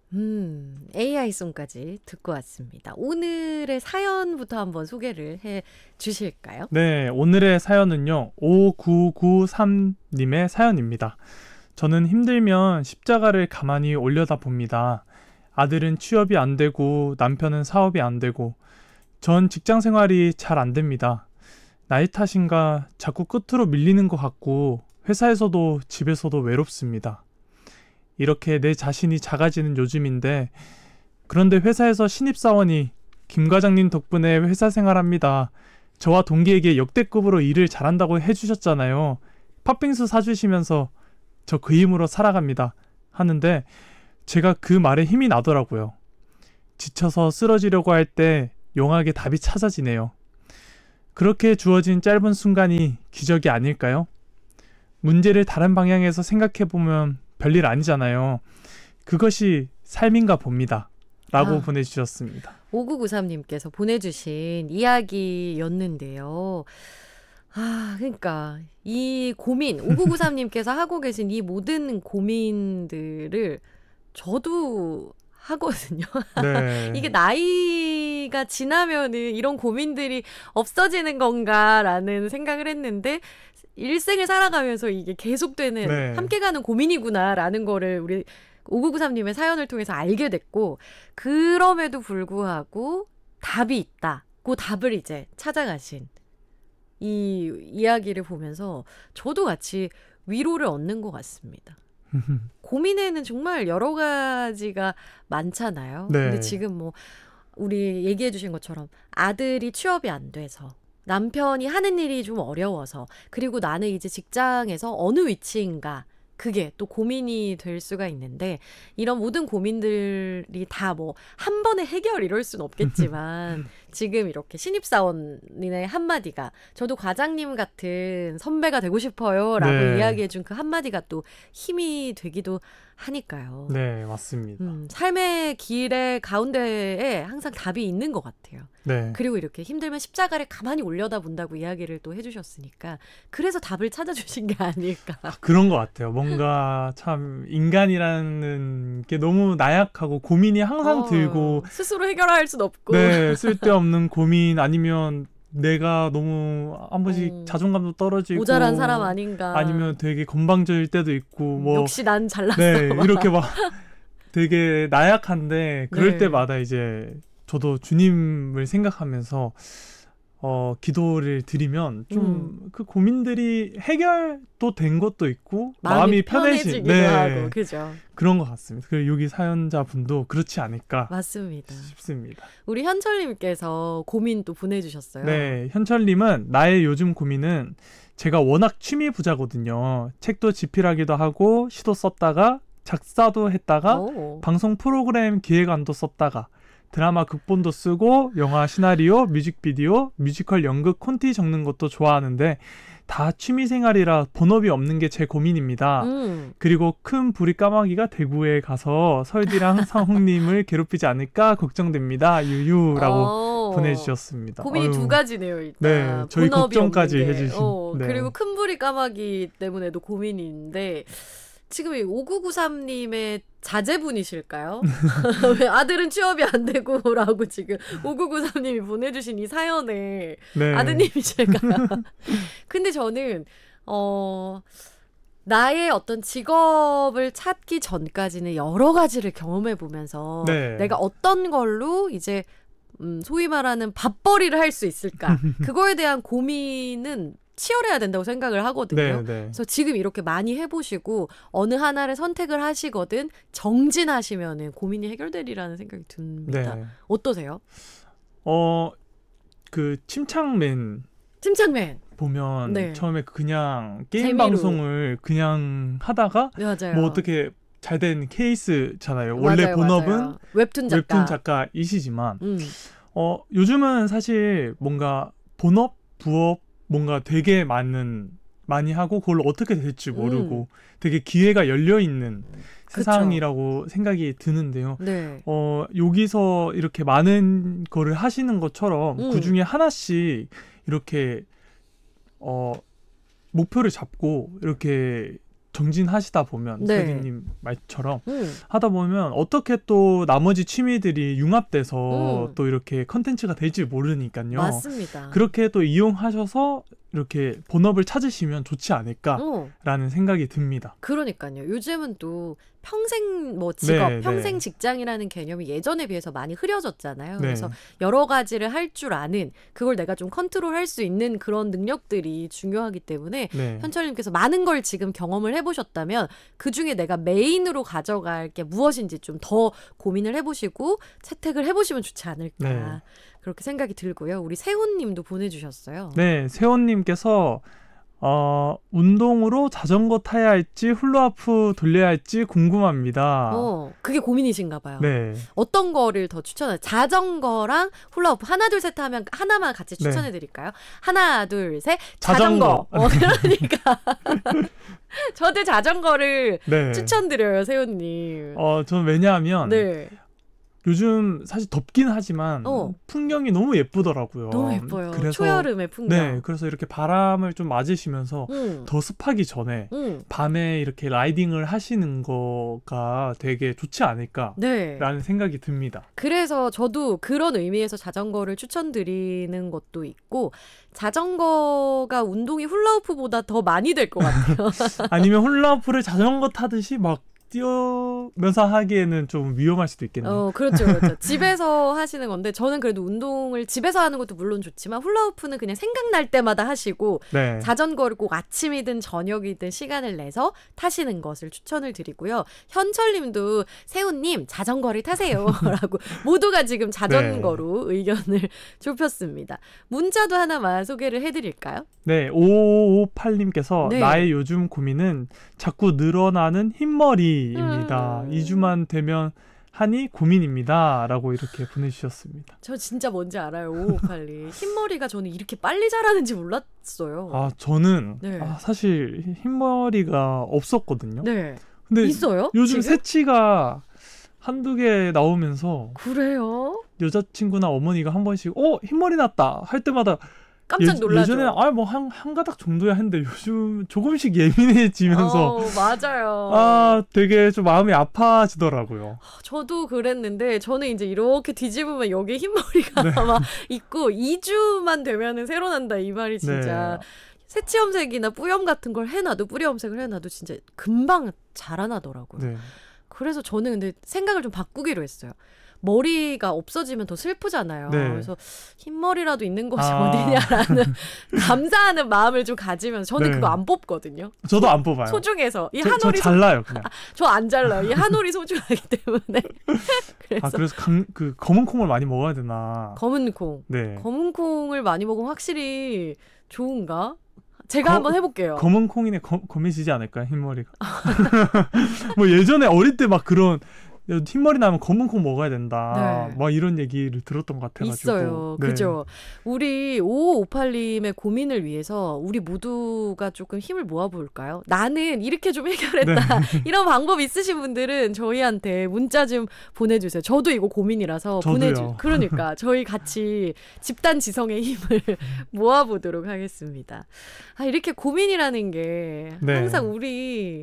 AI송까지 듣고 왔습니다. 오늘의 사연부터 한번 소개를 해 주실까요? 네, 오늘의 사연은요. 5993님의 사연입니다. 저는 힘들면 십자가를 가만히 올려다봅니다. 아들은 취업이 안 되고 남편은 사업이 안 되고 전 직장 생활이 잘 안 됩니다. 나이 탓인가 자꾸 끝으로 밀리는 것 같고 회사에서도 집에서도 외롭습니다. 이렇게 내 자신이 작아지는 요즘인데 그런데 회사에서 신입사원이 김 과장님 덕분에 회사 생활합니다. 저와 동기에게 역대급으로 일을 잘한다고 해주셨잖아요. 팥빙수 사주시면서 저 그 힘으로 살아갑니다. 하는데 제가 그 말에 힘이 나더라고요. 지쳐서 쓰러지려고 할 때 용하게 답이 찾아지네요. 그렇게 주어진 짧은 순간이 기적이 아닐까요? 문제를 다른 방향에서 생각해보면 별일 아니잖아요. 그것이 삶인가 봅니다. 라고 보내주셨습니다. 5993님께서 보내주신 이야기였는데요. 그러니까 이 고민, 5993님께서 하고 계신 이 모든 고민들을 저도 하거든요. 네. 이게 나이가 지나면은 이런 고민들이 없어지는 건가라는 생각을 했는데 일생을 살아가면서 이게 계속되는 네. 함께 가는 고민이구나라는 거를 우리 5993님의 사연을 통해서 알게 됐고, 그럼에도 불구하고 답이 있다. 그 답을 이제 찾아가신 이 이야기를 보면서 저도 같이 위로를 얻는 것 같습니다. 고민에는 정말 여러 가지가 많잖아요. 네. 근데 지금 뭐 우리 얘기해 주신 것처럼 아들이 취업이 안 돼서 남편이 하는 일이 좀 어려워서 그리고 나는 이제 직장에서 어느 위치인가 그게 또 고민이 될 수가 있는데 이런 모든 고민들이 다 뭐 한 번에 해결 이럴 순 없겠지만 지금 이렇게 신입사원의 한마디가 저도 과장님 같은 선배가 되고 싶어요 라고 네. 이야기해준 그 한마디가 또 힘이 되기도 하니까요. 네, 맞습니다. 삶의 길의 가운데에 항상 답이 있는 것 같아요. 네. 그리고 이렇게 힘들면 십자가를 가만히 올려다본다고 이야기를 또 해주셨으니까 그래서 답을 찾아주신 게 아닐까. 그런 것 같아요. 뭔가 참 인간이라는 게 너무 나약하고 고민이 항상 들고 스스로 해결할 순 없고. 네, 쓸데없는 고민 아니면 내가 너무 한 번씩 자존감도 떨어지고 모자란 사람 아닌가. 아니면 되게 건방져질 때도 있고 뭐 역시 난 잘났어. 네, 이렇게 막 되게 나약한데 그럴 네. 때마다 이제 저도 주님을 생각하면서 기도를 드리면 좀 그 고민들이 해결도 된 것도 있고 마음이 편해지기도 하고 그죠. 그런 것 같습니다. 그리고 여기 사연자분도 그렇지 않을까 맞습니다. 싶습니다. 우리 현철님께서 고민 또 보내주셨어요. 네, 현철님은 나의 요즘 고민은 제가 워낙 취미 부자거든요. 책도 집필하기도 하고 시도 썼다가 작사도 했다가 방송 프로그램 기획안도 썼다가 드라마 극본도 쓰고 영화 시나리오, 뮤직비디오, 뮤지컬 연극 콘티 적는 것도 좋아하는데 다 취미생활이라 본업이 없는 게 제 고민입니다. 그리고 큰 부리 까마귀가 대구에 가서 설디랑 상홍님을 괴롭히지 않을까 걱정됩니다. 유유라고 보내주셨습니다. 고민이 두 가지네요. 일단. 네, 저희 걱정까지 해주신. 네. 그리고 큰 부리 까마귀 때문에도 고민인데 지금 이 5993님의 자제분이실까요? 왜 아들은 취업이 안 되고 라고 지금 5993님이 보내주신 이 사연에 네. 아드님이실까요? 근데 저는 나의 어떤 직업을 찾기 전까지는 여러 가지를 경험해 보면서 네. 내가 어떤 걸로 이제 소위 말하는 밥벌이를 할 수 있을까? 그거에 대한 고민은 치열해야 된다고 생각을 하거든요. 네, 네. 그래서 지금 이렇게 많이 해보시고 어느 하나를 선택을 하시거든 정진하시면은 고민이 해결되리라는 생각이 듭니다. 네. 어떠세요? 그 침착맨 보면 네. 처음에 그냥 게임 재미로. 방송을 그냥 하다가 맞아요. 뭐 어떻게 잘된 케이스잖아요. 원래 맞아요, 본업은 맞아요. 웹툰 작가이시지만 요즘은 사실 뭔가 본업, 부업 뭔가 되게 많이 하고 그걸 어떻게 될지 모르고 되게 기회가 열려있는 세상이라고 생각이 드는데요. 네. 여기서 이렇게 많은 거를 하시는 것처럼 그 중에 하나씩 이렇게 목표를 잡고 이렇게 정진하시다 보면 네. 서디님 말처럼 하다 보면 어떻게 또 나머지 취미들이 융합돼서 또 이렇게 컨텐츠가 될지 모르니까요. 맞습니다. 그렇게 또 이용하셔서 이렇게 본업을 찾으시면 좋지 않을까라는 생각이 듭니다. 그러니까요. 요즘은 또 평생 뭐 직업, 네, 평생 네. 직장이라는 개념이 예전에 비해서 많이 흐려졌잖아요. 네. 그래서 여러 가지를 할 줄 아는, 그걸 내가 좀 컨트롤할 수 있는 그런 능력들이 중요하기 때문에 네. 현철님께서 많은 걸 지금 경험을 해보셨다면 그중에 내가 메인으로 가져갈 게 무엇인지 좀 더 고민을 해보시고 채택을 해보시면 좋지 않을까. 네. 그렇게 생각이 들고요. 우리 세훈님도 보내주셨어요. 네, 세원님께서 운동으로 자전거 타야 할지 훌라후프 돌려야 할지 궁금합니다. 그게 고민이신가 봐요. 네. 어떤 거를 더 추천해요? 자전거랑 훌라후프 하나 둘 셋 하면 하나만 같이 네. 추천해 드릴까요? 하나 둘 셋 자전거. 그러니까 저도 자전거를 네. 추천드려요, 세훈님. 저는 왜냐하면 네, 요즘 사실 덥긴 하지만 풍경이 너무 예쁘더라고요. 너무 예뻐요. 그래서 초여름의 풍경. 네, 그래서 이렇게 바람을 좀 맞으시면서 더 습하기 전에 밤에 이렇게 라이딩을 하시는 거가 되게 좋지 않을까라는 네. 생각이 듭니다. 그래서 저도 그런 의미에서 자전거를 추천드리는 것도 있고, 자전거가 운동이 훌라후프보다 더 많이 될 것 같아요. 아니면 훌라후프를 자전거 타듯이 막 뛰어면서 하기에는 좀 위험할 수도 있겠네요. 그렇죠, 그렇죠. 집에서 하시는 건데, 저는 그래도 운동을 집에서 하는 것도 물론 좋지만, 훌라후프는 그냥 생각날 때마다 하시고, 네. 자전거를 꼭 아침이든 저녁이든 시간을 내서 타시는 것을 추천을 드리고요. 현철님도 세훈님 자전거를 타세요 라고 모두가 지금 자전거로 의견을 좁혔습니다. 문자도 하나만 소개를 해드릴까요? 네, 5558님께서 네. 나의 요즘 고민은 자꾸 늘어나는 흰머리입니다. 2주만 되면 하니 고민입니다. 라고 이렇게 보내주셨습니다. 저 진짜 뭔지 알아요. 5558님. 흰머리가 저는 이렇게 빨리 자라는지 몰랐어요. 아, 저는 네. 사실 흰머리가 없었거든요. 네. 근데 있어요? 요즘 지금? 새치가 한두 개 나오면서 그래요? 여자친구나 어머니가 한 번씩 흰머리 났다 할 때마다 깜짝 놀라죠. 예전에는 뭐 한 가닥 정도야 했는데 요즘 조금씩 예민해지면서 맞아요. 되게 좀 마음이 아파지더라고요. 저도 그랬는데 저는 이제 이렇게 뒤집으면 여기 흰머리가 네. 막 있고 2주만 되면은 새로 난다 이 말이 진짜. 네. 새치염색이나 뿌염 같은 걸 해놔도 뿌리염색을 해놔도 진짜 금방 자라나더라고요. 네. 그래서 저는 근데 생각을 좀 바꾸기로 했어요. 머리가 없어지면 더 슬프잖아요. 네. 그래서 흰머리라도 있는 곳이 어디냐라는 감사하는 마음을 좀 가지면서 저는 네. 그거 안 뽑거든요. 저도 안 뽑아요. 소중해서 이 저 한올이 잘라요 그냥. 저 안 잘라요. 이 한올이 소중하기 때문에. 그래서 그 검은 콩을 많이 먹어야 되나? 검은 콩. 네. 검은 콩을 많이 먹으면 확실히 좋은가? 제가 한번 해볼게요. 검은 콩이네 검해지지 않을까요 흰머리가? 뭐 예전에 어릴 때 막 그런 흰머리 나면 검은 콩 먹어야 된다. 네. 막 이런 얘기를 들었던 것 같아가지고. 있어요. 네. 그죠? 우리 5558님의 고민을 위해서 우리 모두가 조금 힘을 모아볼까요? 나는 이렇게 좀 해결했다. 이런 방법 있으신 분들은 저희한테 문자 좀 보내주세요. 저도 이거 고민이라서 저도요. 그러니까 저희 같이 집단 지성의 힘을 모아보도록 하겠습니다. 이렇게 고민이라는 게 네. 항상 우리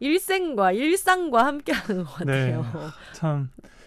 일상과 함께하는 것 같아요. 네. 참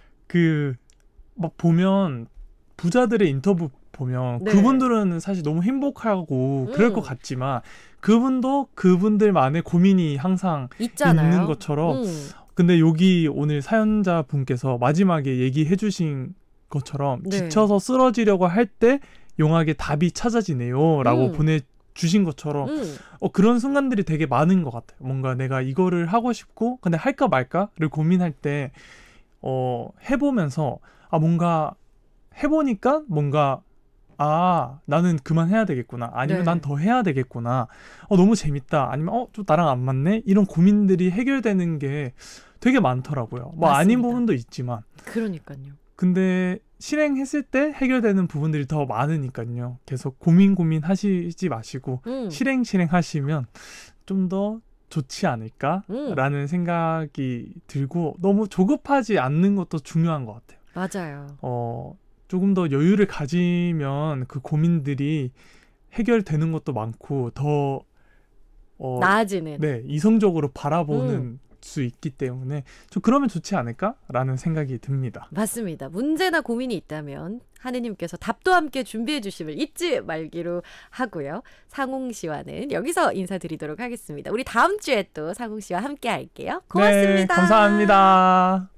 막 보면 부자들의 인터뷰 보면 네. 그분들은 사실 너무 행복하고 그럴 것 같지만 그분들만의 고민이 항상 있잖아요. 있는 것처럼 근데 여기 오늘 사연자 분께서 마지막에 얘기해 주신 것처럼 네. 지쳐서 쓰러지려고 할 때 용하게 답이 찾아지네요 라고 보내주신 것처럼 그런 순간들이 되게 많은 것 같아요. 뭔가 내가 이거를 하고 싶고 근데 할까 말까를 고민할 때 해보면서 뭔가 해보니까 뭔가 나는 그만해야 되겠구나 아니면 네. 난 더 해야 되겠구나 너무 재밌다 아니면 좀 나랑 안 맞네 이런 고민들이 해결되는 게 되게 많더라고요. 뭐 맞습니다. 아닌 부분도 있지만 그러니까요. 근데 실행했을 때 해결되는 부분들이 더 많으니까요. 계속 고민하시지 마시고 실행 하시면 좀 더 좋지 않을까라는 생각이 들고 너무 조급하지 않는 것도 중요한 것 같아요. 맞아요. 조금 더 여유를 가지면 그 고민들이 해결되는 것도 많고 더 나아지는. 네, 이성적으로 바라보는 음. 수 있기 때문에 좀 그러면 좋지 않을까라는 생각이 듭니다. 맞습니다. 문제나 고민이 있다면 하느님께서 답도 함께 준비해 주심을 잊지 말기로 하고요. 상홍 씨와는 여기서 인사드리도록 하겠습니다. 우리 다음 주에 또 상홍 씨와 함께 할게요. 네, 고맙습니다. 감사합니다.